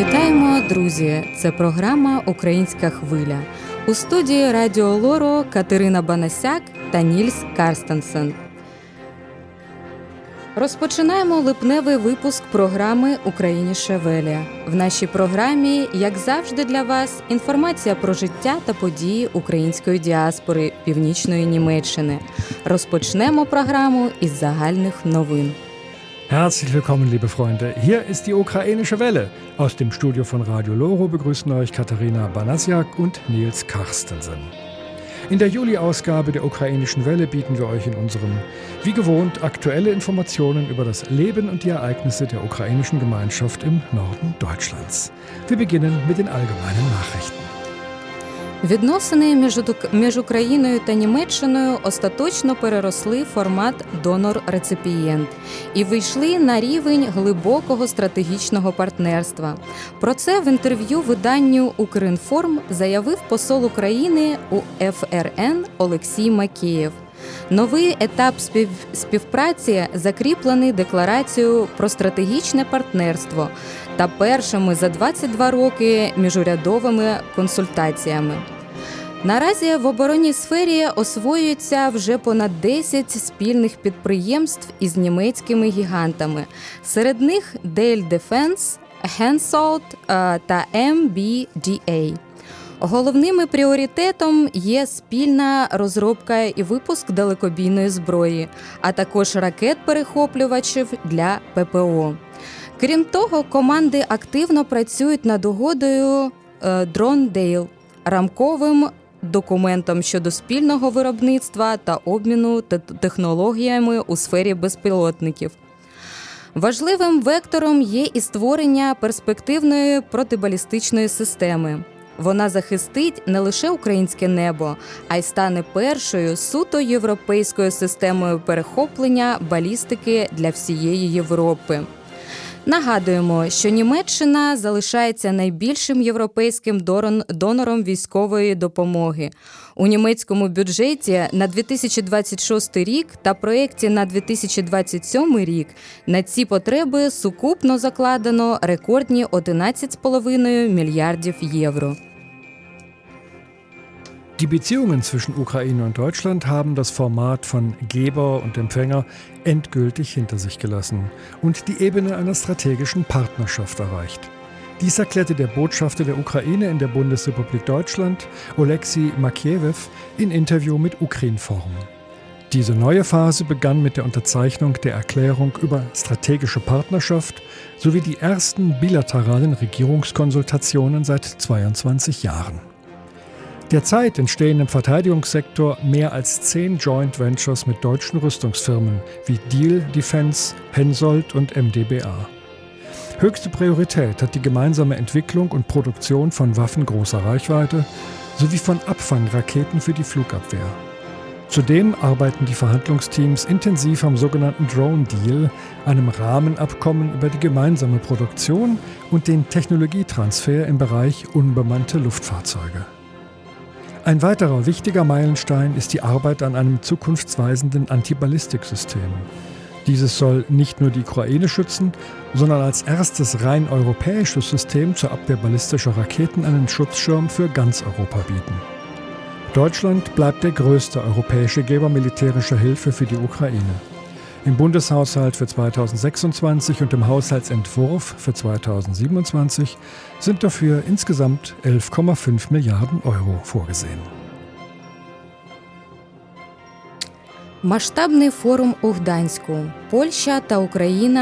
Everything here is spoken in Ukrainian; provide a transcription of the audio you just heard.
Вітаємо, друзі! Це програма «Українська хвиля». У студії Радіо Лоро Катерина Банасяк та Нільс Карстенсен. Розпочинаємо липневий випуск програми «Україніше Веля». В нашій програмі, як завжди для вас, інформація про життя та події української діаспори Північної Німеччини. Розпочнемо програму із загальних новин. Herzlich willkommen, liebe Freunde. Hier ist die ukrainische Welle. Aus dem Studio von Radio Loro begrüßen euch Katharina Banasiak und Nils Karstensen. In der Juli-Ausgabe der ukrainischen Welle bieten wir euch in unserem, wie gewohnt, aktuelle Informationen über das Leben und die Ereignisse der ukrainischen Gemeinschaft im Norden Deutschlands. Wir beginnen mit den allgemeinen Nachrichten. Відносини між Україною та Німеччиною остаточно переросли формат донор-реципієнт і вийшли на рівень глибокого стратегічного партнерства. Про це в інтерв'ю виданню «Укрінформ» заявив посол України у ФРН Олексій Макеєв. Новий етап співпраці закріплений декларацією про стратегічне партнерство та першими за 22 роки міжурядовими консультаціями. Наразі в оборонній сфері освоюється вже понад 10 спільних підприємств із німецькими гігантами. Серед них Dell Defense, Hensoldt та MBDA. Головним пріоритетом є спільна розробка і випуск далекобійної зброї, а також ракет-перехоплювачів для ППО. Крім того, команди активно працюють над угодою Drone-Deal – рамковим документом щодо спільного виробництва та обміну технологіями у сфері безпілотників. Важливим вектором є і створення перспективної протибалістичної системи. Вона захистить не лише українське небо, а й стане першою суто європейською системою перехоплення балістики для всієї Європи. Нагадуємо, що Німеччина залишається найбільшим європейським донором військової допомоги. У німецькому бюджеті на 2026 рік та проєкті на 2027 рік на ці потреби сукупно закладено рекордні 11,5 мільярдів євро. Die Beziehungen zwischen Ukraine und Deutschland haben das Format von Geber und Empfänger endgültig hinter sich gelassen und die Ebene einer strategischen Partnerschaft erreicht. Dies erklärte der Botschafter der Ukraine in der Bundesrepublik Deutschland, Oleksiy Makiejew, in Interview mit Укрінформ. Diese neue Phase begann mit der Unterzeichnung der Erklärung über strategische Partnerschaft sowie die ersten bilateralen Regierungskonsultationen seit 22 Jahren. Derzeit entstehen im Verteidigungssektor mehr als 10 Joint Ventures mit deutschen Rüstungsfirmen wie Diehl Defense, Hensoldt und MDBA. Höchste Priorität hat die gemeinsame Entwicklung und Produktion von Waffen großer Reichweite sowie von Abfangraketen für die Flugabwehr. Zudem arbeiten die Verhandlungsteams intensiv am sogenannten Drone Deal, einem Rahmenabkommen über die gemeinsame Produktion und den Technologietransfer im Bereich unbemannte Luftfahrzeuge. Ein weiterer wichtiger Meilenstein ist die Arbeit an einem zukunftsweisenden Antiballistiksystem. Dieses soll nicht nur die Ukraine schützen, sondern als erstes rein europäisches System zur Abwehr ballistischer Raketen einen Schutzschirm für ganz Europa bieten. Deutschland bleibt der größte europäische Geber militärischer Hilfe für die Ukraine. Im Bundeshaushalt für 2026 und im Haushaltsentwurf für 2027 sind dafür insgesamt 11,5 Milliarden Euro vorgesehen. Масштабний форум у Гданську. Польща та Україна